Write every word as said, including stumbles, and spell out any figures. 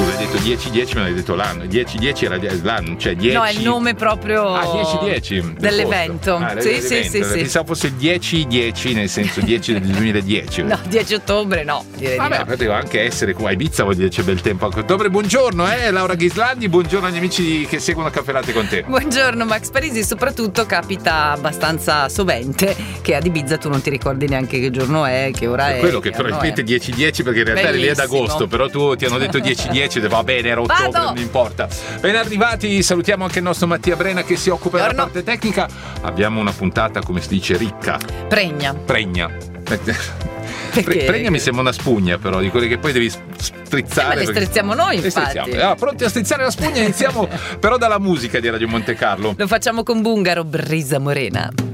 hai detto dieci dieci, me l'hai detto l'anno. dieci dieci era l'anno, cioè dieci. No, è il nome proprio ah, dieci dieci del dell'evento. Ah, sì, dell'evento. sì, sì, sì. Pensavo fosse il dieci dieci, nel senso dieci del duemiladieci. No, dieci ottobre no, direi Vabbè, di no. poteva anche essere qua a Ibiza, vuol dire c'è bel tempo anche a ottobre. Buongiorno, eh, Laura Ghislandi, buongiorno agli amici che seguono Caffè Latte con te. Buongiorno Max Parisi, soprattutto capita abbastanza sovente che ad Ibiza tu non ti ricordi neanche che giorno è, che ora è. è. Quello che probabilmente è dieci dieci, perché in realtà eri lì ad agosto, però tu ti hanno detto dieci dieci, va bene, era ottobre, Vado. non importa. Ben arrivati, salutiamo anche il nostro Mattia Brena che si occupa Buongiorno. della parte tecnica. Abbiamo una puntata, come si dice, ricca. Pregna. Pregna. Perché? Pregna mi sembra una spugna, però, di quelle che poi devi strizzare. Eh, ma le perché... strizziamo noi, le infatti. strizziamo. Allora, pronti a strizzare la spugna? Iniziamo però dalla musica di Radio Monte Carlo. Lo facciamo con Bungaro, Brisa Morena.